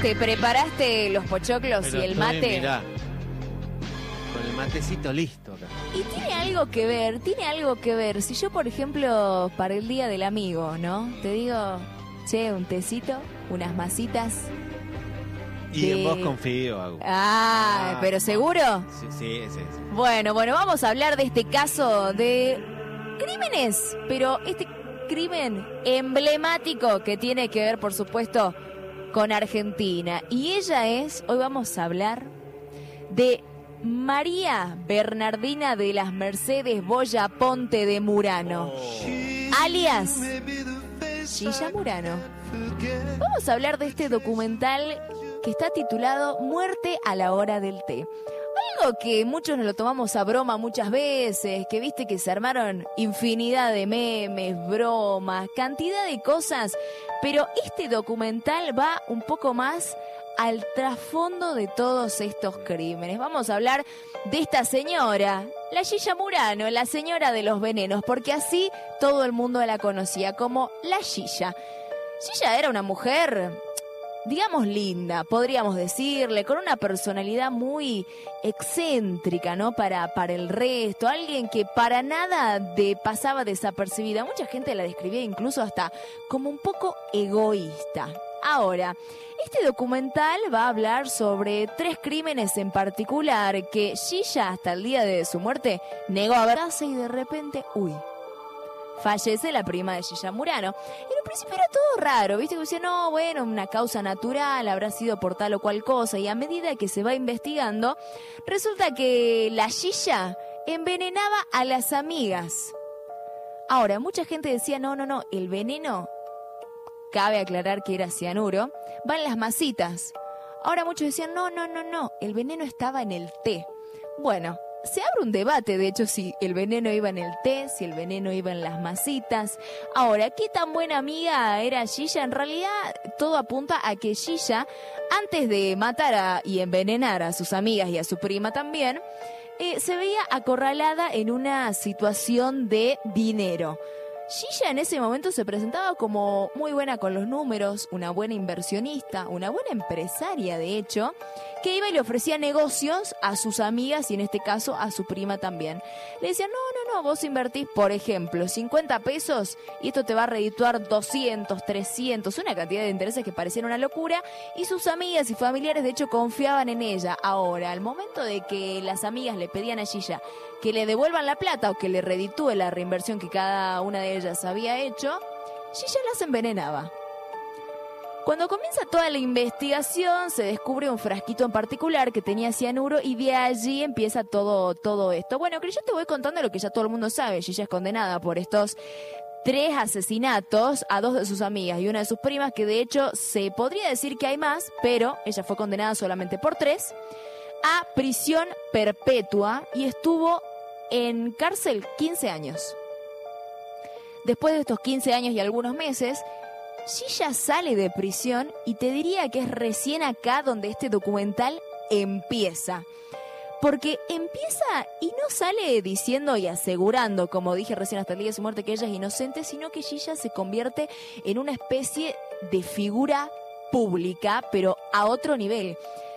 ¿Te preparaste los pochoclos Pero y el estoy, mate? mirá, con el matecito listo acá. Y tiene algo que ver. Si yo, por ejemplo, para el Día del Amigo, ¿no? Te digo, che, un tecito, unas masitas. Y en vos confío, Agus. ¿Pero seguro? Sí. Bueno, vamos a hablar de este caso de crímenes, pero este crimen emblemático que tiene que ver, por supuesto, con Argentina. Y hoy vamos a hablar de María Bernardina de las Mercedes Boya Ponte de Murano, alias Gilla Murano. Vamos a hablar de este documental que está titulado Muerte a la hora del té. Algo que muchos nos lo tomamos a broma muchas veces, que viste que se armaron infinidad de memes, bromas, cantidad de cosas, pero este documental va un poco más al trasfondo de todos estos crímenes. Vamos a hablar de esta señora, la Gilla Murano, la señora de los venenos, porque así todo el mundo la conocía como la Gilla. Gilla era una mujer, digamos, linda, podríamos decirle, con una personalidad muy excéntrica, ¿no? Para el resto, alguien que para nada pasaba desapercibida. Mucha gente la describía incluso hasta como un poco egoísta. Ahora, este documental va a hablar sobre 3 crímenes en particular que Gilla, hasta el día de su muerte, negó haber hecho y de repente, fallece la prima de Gilla Murano. En un principio era todo raro, ¿viste? Que decía, no, bueno, una causa natural, habrá sido por tal o cual cosa. Y a medida que se va investigando, resulta que la Gilla envenenaba a las amigas. Ahora, mucha gente decía, no, el veneno, cabe aclarar que era cianuro, va en las masitas. Ahora muchos decían, no, el veneno estaba en el té. Bueno, se abre un debate, de hecho, si el veneno iba en el té, si el veneno iba en las masitas. Ahora, ¿qué tan buena amiga era Gilla? En realidad, todo apunta a que Gilla, antes de matar y envenenar a sus amigas y a su prima también, se veía acorralada en una situación de dinero. Gilla en ese momento se presentaba como muy buena con los números, una buena inversionista, una buena empresaria de hecho, que iba y le ofrecía negocios a sus amigas y en este caso a su prima también. Le decían, no, vos invertís, por ejemplo, 50 pesos y esto te va a redituar 200, 300, una cantidad de intereses que parecían una locura, y sus amigas y familiares de hecho confiaban en ella. Ahora, al momento de que las amigas le pedían a Gilla que le devuelvan la plata o que le reditúe la reinversión que cada una de ellas había hecho, Gilla las envenenaba. Cuando comienza toda la investigación, se descubre un frasquito en particular que tenía cianuro y de allí empieza todo esto. Bueno, que yo te voy contando lo que ya todo el mundo sabe. Gilla es condenada por estos 3 asesinatos a 2 de sus amigas y una de sus primas, que de hecho se podría decir que hay más, pero ella fue condenada solamente por 3, a prisión perpetua y estuvo en cárcel 15 años. Después de estos 15 años y algunos meses, Gilla sale de prisión y te diría que es recién acá donde este documental empieza. Porque empieza y no sale diciendo y asegurando, como dije recién hasta el día de su muerte, que ella es inocente, sino que Gilla se convierte en una especie de figura pública, pero a otro nivel.